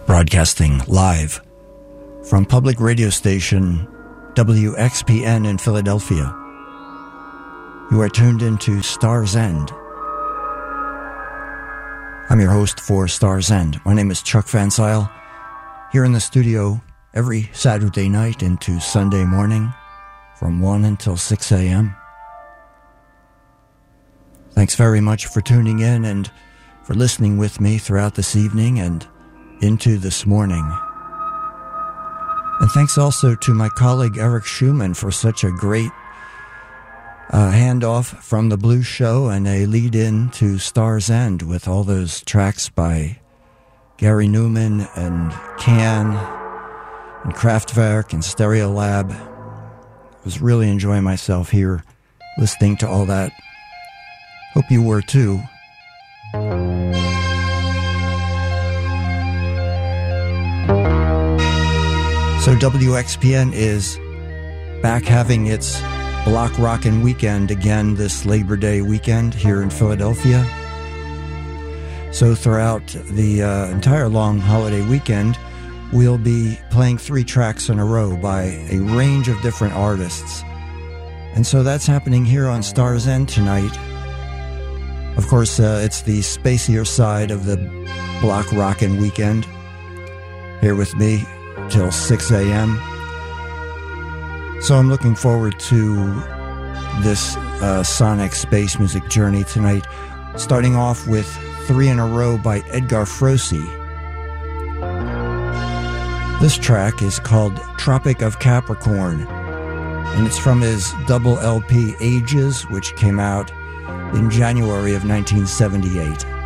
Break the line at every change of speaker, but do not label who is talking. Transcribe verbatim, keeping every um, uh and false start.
Broadcasting live from public radio station W X P N in Philadelphia. You are tuned into Star's End. I'm your host for Star's End. My name is Chuck Van Zyl, here in the studio every Saturday night into Sunday morning from one until six a.m. Thanks very much for tuning in and for listening with me throughout this evening and into this morning. And thanks also to my colleague Eric Schumann for such a great uh, handoff from the Blues Show and a lead-in to Star's End with all those tracks by Gary Newman and Can and Kraftwerk and Stereolab. I was really enjoying myself here listening to all that. Hope you were too. So W X P N is back having its Block Rockin' Weekend again this Labor Day weekend here in Philadelphia. So throughout the uh, entire long holiday weekend, we'll be playing three tracks in a row by a range of different artists. And so that's happening here on Star's End tonight. Of course, uh, it's the spacier side of the Block Rockin' Weekend. Here with me till six a.m. So I'm looking forward to this uh, sonic space music journey tonight, starting off with three in a row by Edgar Froese. This track is called Tropic of Capricorn, and it's from his double L P Ages, which came out in January of nineteen seventy-eight.